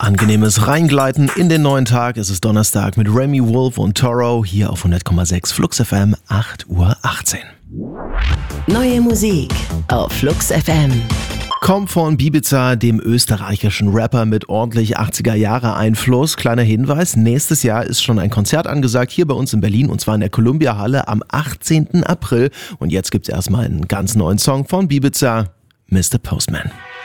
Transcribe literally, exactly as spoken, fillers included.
Angenehmes Reingleiten in den neuen Tag. Es ist Donnerstag mit Remy Wolf und Toro hier auf hundert Komma sechs Flux F M, acht Uhr achtzehn. Neue Musik auf Flux F M. Kommt von Bibiza, dem österreichischen Rapper mit ordentlich achtziger-Jahre-Einfluss. Kleiner Hinweis, nächstes Jahr ist schon ein Konzert angesagt, hier bei uns in Berlin, und zwar in der Columbia Halle am achtzehnten April. Und jetzt gibt's erstmal einen ganz neuen Song von Bibiza, Mister Postman.